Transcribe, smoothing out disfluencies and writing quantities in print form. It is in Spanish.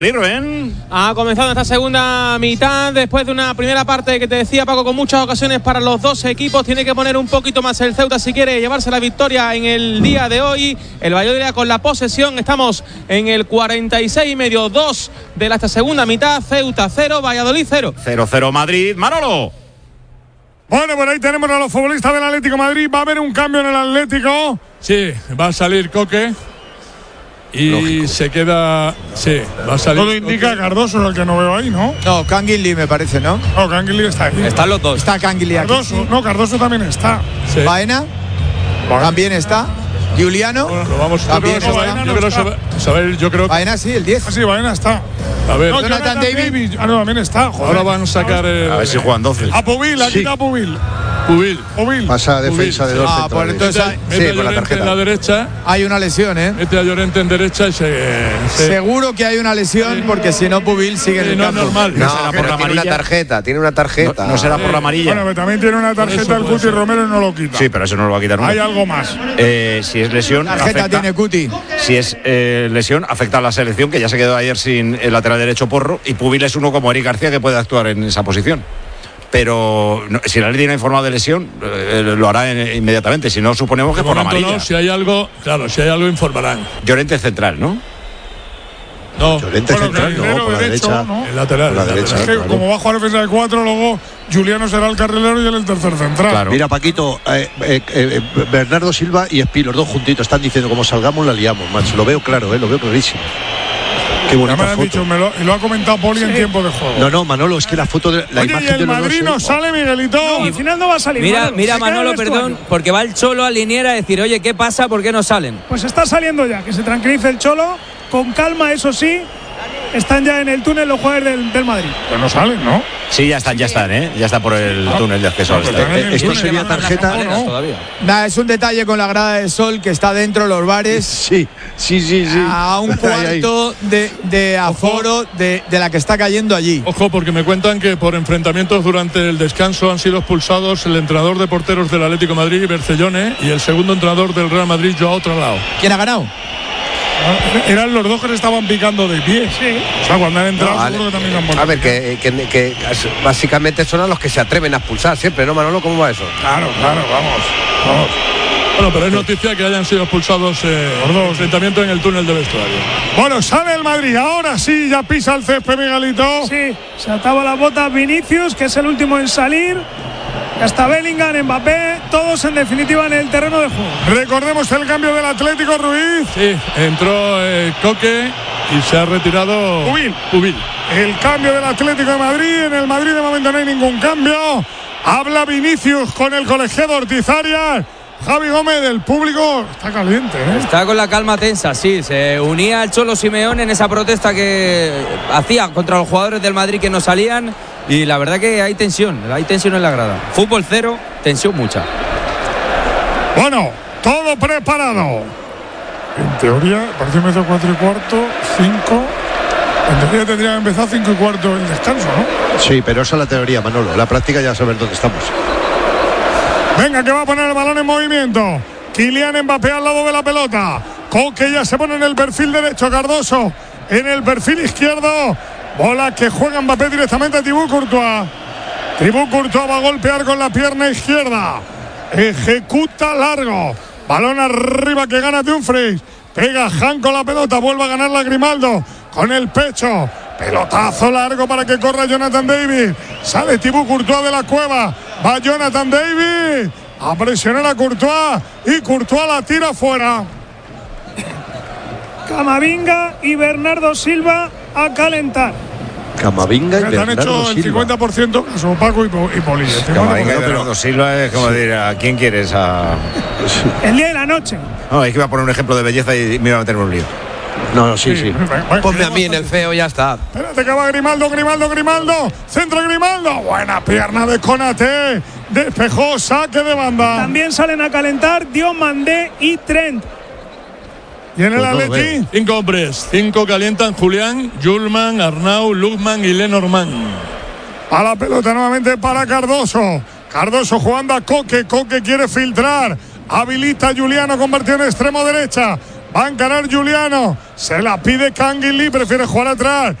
Rubén. Ha comenzado esta segunda mitad después de una primera parte que te decía Paco con muchas ocasiones para los dos equipos. Tiene que poner un poquito más el Ceuta si quiere llevarse la victoria en el día de hoy. El Valladolid con la posesión. Estamos en el 46,5, 2 de esta segunda mitad. Ceuta 0, Valladolid 0. 0-0 Madrid. Manolo. Bueno, por ahí tenemos a los futbolistas del Atlético de Madrid. Va a haber un cambio en el Atlético. Sí, va a salir Coque. Y lógico. Se queda. Sí, va a salir. Todo indica Cardoso, es el que no veo ahí, ¿no? No, Canguilí me parece, ¿no? No, Canguilí está ahí. Están los dos. Está Canguilí aquí. Cardoso, no, Cardoso también está. Sí. Baena también está. Juliano. Bueno, lo vamos también yo creo que. Baena sí, el 10. Ah, sí, Baena está. A ver. No, Jonathan David. Ah, no, también está. Joder. Ahora van a sacar. A ver si juegan 12. A Pubil, aquí está Pubil. Pubil. Pasa a defensa de dos pues centrales. entonces Mete a con la Llorente tarjeta. en la derecha. hay una lesión, ¿eh? Mete a Llorente en derecha y se Seguro que hay una lesión porque si no Pubil sigue en el no es campo. normal. No, No, será por pero la tiene amarilla. tiene una tarjeta. No será por la amarilla. Bueno, pero también tiene una tarjeta el Cuti Romero y no lo quita. Sí, pero eso no lo va a quitar Hay nunca. algo más. Si es lesión, Tarjeta afecta. tiene Cuti. Si es lesión, afecta a la selección, que ya se quedó ayer sin el lateral derecho Porro, y Pubil es uno como Eric García que puede actuar en esa posición. Pero si la ley tiene informado de lesión, lo hará inmediatamente. Si no, suponemos que De por la momento amarilla. no, si hay algo, claro, si hay algo informarán. Llorente central, ¿no? No, Llorente Bueno, central, carrilero no, por la derecho, derecha. ¿no? el lateral. Por la derecha. Es que claro. como va a jugar defensa de 4, luego Juliano será el carrilero y él el tercer central. Claro. Mira, Paquito, Bernardo Silva y Espí, los dos juntitos, están diciendo como salgamos la liamos, macho. Lo veo claro, lo veo clarísimo. Qué Ya me bonita lo han foto. dicho, y lo ha comentado Poli en tiempo de juego. No, Manolo, es que la foto de la Oye, y imagen de el los dos. Madrid no sale, Miguelito. Al final no va a salir. Mira, Se queda en Manolo, el vestuario. perdón, porque va el Cholo a liniera a decir, oye, ¿qué pasa? ¿Por qué no salen? Pues está saliendo ya, que se tranquilice el Cholo, con calma, eso sí. Están ya en el túnel los jugadores del Madrid. Pero no salen, ¿no? Sí, ya están, Ya está por el túnel de acceso al estadio. Esto sería tarjeta. Nada, es un detalle con la grada de sol que está dentro los bares. Sí. A un cuarto de aforo de la que está cayendo allí. Ojo, porque me cuentan que por enfrentamientos durante el descanso han sido expulsados el entrenador de porteros del Atlético de Madrid, Bercellone, y el segundo entrenador del Real Madrid, Joao Tralao. ¿Quién ha ganado? Eran los dos que le estaban picando de pie. Sí. O sea, cuando han entrado, seguro que también han vuelto. A ver, que básicamente son a los que se atreven a expulsar siempre, ¿no, Manolo? ¿Cómo va eso? Claro, vamos. Bueno, pero es noticia que hayan sido expulsados por dos enfrentamientos en el túnel de vestuario. Bueno, sale el Madrid. Ahora sí, ya pisa el césped, Miguelito. Sí, se ataba las botas Vinicius, que es el último en salir. Hasta Bellingham, Mbappé, todos en definitiva en el terreno de juego. Recordemos el cambio del Atlético, Ruiz. Sí, entró Coque y se ha retirado Pubil. El cambio del Atlético de Madrid. En el Madrid de momento no hay ningún cambio. Habla Vinicius con el colegiado Ortiz Arias. Javi Gómez, del público está caliente, ¿eh? Está con la calma tensa, sí. Se unía al Cholo Simeone en esa protesta que hacía contra los jugadores del Madrid que no salían. Y la verdad que hay tensión en la grada. Fútbol cero, tensión mucha. Bueno, todo preparado. En teoría, parece que empezó 4:15, 5. En teoría tendría que empezar 5:15 el descanso, ¿no? Sí, pero esa es la teoría, Manolo. La práctica ya saber dónde estamos. Venga, que va a poner el balón en movimiento. Kylian Mbappé al lado de la pelota. Coque ya se pone en el perfil derecho. Cardoso en el perfil izquierdo. Bola que juega Mbappé directamente a Thibaut Courtois. Thibaut Courtois va a golpear con la pierna izquierda. Ejecuta largo. Balón arriba que gana Dumfries. Pega Han con la pelota. Vuelve a ganar la Grimaldo. Con el pecho. Pelotazo largo para que corra Jonathan David. Sale Thibaut Courtois de la cueva. Va Jonathan David a presionar a Courtois. Y Courtois la tira fuera. Camavinga y Bernardo Silva a calentar. Camavinga y Te han Bernardo hecho el Silva. 50% caso Paco y Poli. Camavinga y Bernardo Silva es como decir, ¿a quién quieres? El día y la noche. No, es que iba a poner un ejemplo de belleza y me iba a meter en un lío. No, sí. Ponme a mí en el feo, ya está. Espérate que va Grimaldo. Centro Grimaldo. Buena pierna de Konaté. Despejó, saque de banda. También salen a calentar Diomandé y Trent. Y en el Atleti. 5 hombres, 5 calientan: Julián, Julman, Arnau, Lukman y Lenormand. A la pelota nuevamente para Cardoso. Cardoso jugando a Coque. Coque quiere filtrar. Habilita a Juliano, convertido en extremo derecha. Va a encarar Juliano. Se la pide Canguilí. Prefiere jugar atrás.